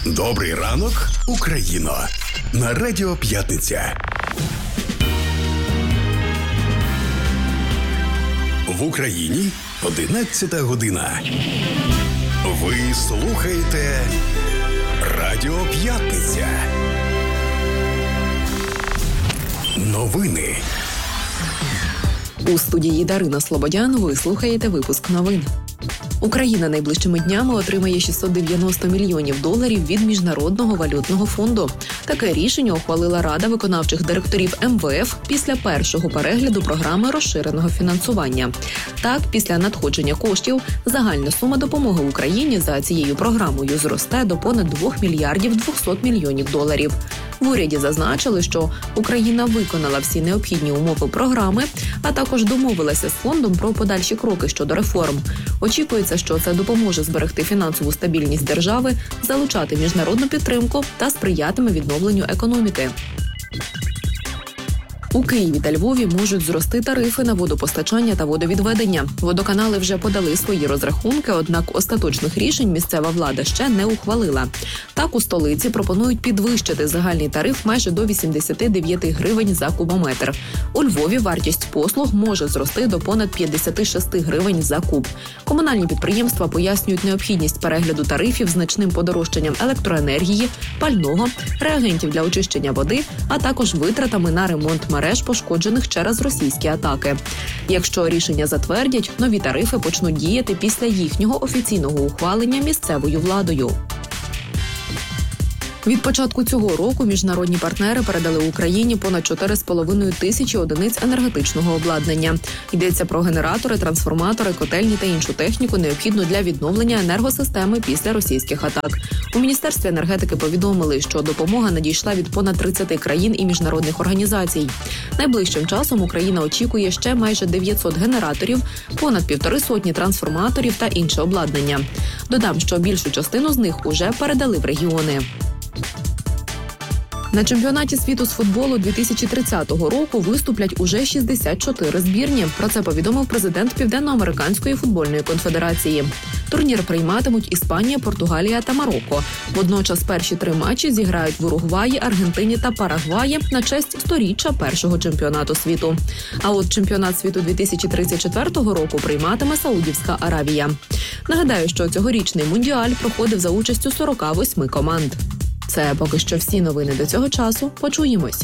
Добрий ранок, Україно! На Радіо П'ятниця. В Україні 11 година. Ви слухаєте Радіо П'ятниця. Новини. У студії Дарина Слободян ви слухаєте випуск новин. Україна найближчими днями отримає $690 мільйонів від Міжнародного валютного фонду. Таке рішення ухвалила Рада виконавчих директорів МВФ після першого перегляду програми розширеного фінансування. Так, після надходження коштів загальна сума допомоги Україні за цією програмою зросте до понад $2 мільярдів 200 мільйонів. В уряді зазначили, що Україна виконала всі необхідні умови програми, а також домовилася з фондом про подальші кроки щодо реформ. Очікується, що це допоможе зберегти фінансову стабільність держави, залучати міжнародну підтримку та сприятиме відновленню економіки. У Києві та Львові можуть зрости тарифи на водопостачання та водовідведення. Водоканали вже подали свої розрахунки, однак остаточних рішень місцева влада ще не ухвалила. Так, у столиці пропонують підвищити загальний тариф майже до 89 гривень за кубометр. У Львові вартість послуг може зрости до понад 56 гривень за куб. Комунальні підприємства пояснюють необхідність перегляду тарифів значним подорожчанням електроенергії, пального, реагентів для очищення води, а також витратами на ремонт мереж, пошкоджених через російські атаки. Якщо рішення затвердять, нові тарифи почнуть діяти після їхнього офіційного ухвалення місцевою владою. Від початку цього року міжнародні партнери передали Україні понад 4,5 тисячі одиниць енергетичного обладнання. Йдеться про генератори, трансформатори, котельні та іншу техніку, необхідну для відновлення енергосистеми після російських атак. У Міністерстві енергетики повідомили, що допомога надійшла від понад 30 країн і міжнародних організацій. Найближчим часом Україна очікує ще майже 900 генераторів, понад 150 трансформаторів та інше обладнання. Додам, що більшу частину з них уже передали в регіони. На чемпіонаті світу з футболу 2030 року виступлять уже 64 збірні. Про це повідомив президент Південноамериканської футбольної конфедерації. Турнір прийматимуть Іспанія, Португалія та Марокко. Водночас перші 3 матчі зіграють в Уругваї, Аргентині та Парагваї на честь 100-річчя першого чемпіонату світу. А от чемпіонат світу 2034 року прийматиме Саудівська Аравія. Нагадаю, що цьогорічний мундіаль проходив за участю 48 команд. Це поки що всі новини до цього часу. Почуємось.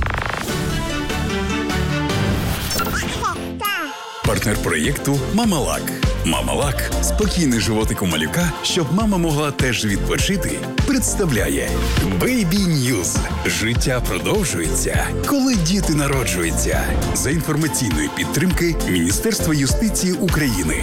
Партнер проєкту «Мамалак». «Мамалак» – спокійний животик у малюка, щоб мама могла теж відпочити, представляє Baby News. Життя продовжується, коли діти народжуються. За інформаційної підтримки Міністерства юстиції України.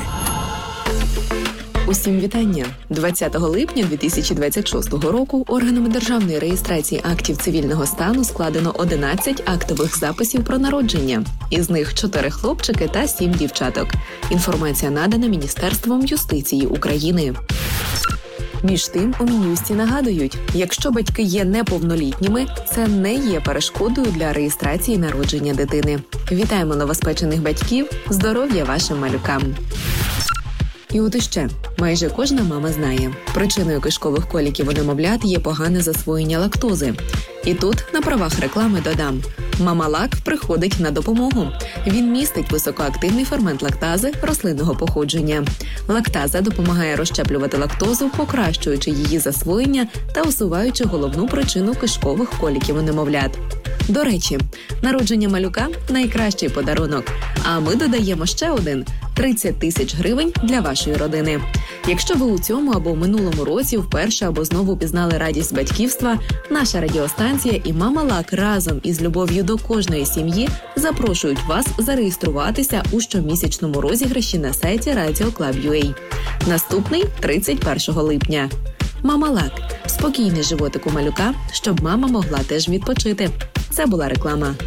Усім вітання! 20 липня 2026 року органами державної реєстрації актів цивільного стану складено 11 актових записів про народження. Із них 4 хлопчики та 7 дівчаток. Інформація надана Міністерством юстиції України. Між тим, у Мін'юсті нагадують, якщо батьки є неповнолітніми, це не є перешкодою для реєстрації народження дитини. Вітаємо новоспечених батьків, здоров'я вашим малюкам! І от іще. Майже кожна мама знає, причиною кишкових коліків у немовлят є погане засвоєння лактози. І тут на правах реклами додам. «Мамалак» приходить на допомогу. Він містить високоактивний фермент лактази рослинного походження. Лактаза допомагає розщеплювати лактозу, покращуючи її засвоєння та усуваючи головну причину кишкових коліків у немовлят. До речі, народження малюка – найкращий подарунок. А ми додаємо ще один – 30 тисяч гривень для вашої родини. Якщо ви у цьому або минулому році вперше або знову пізнали радість батьківства, наша радіостанція і «Мамалак» разом із любов'ю до кожної сім'ї запрошують вас зареєструватися у щомісячному розіграші на сайті Radio.Club.ua. Наступний – 31 липня. «Мамалак» – спокійний животик у малюка, щоб мама могла теж відпочити. Це була реклама.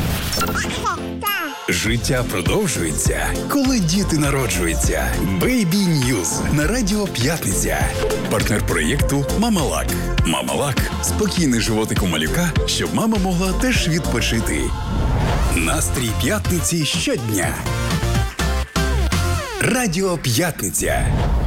Життя продовжується, коли діти народжуються. Baby News на Радіо П'ятниця. Партнер проєкту «Мамалак». «Мамалак» – спокійний животик у малюка, щоб мама могла теж відпочити. Настрій п'ятниці щодня. Радіо П'ятниця.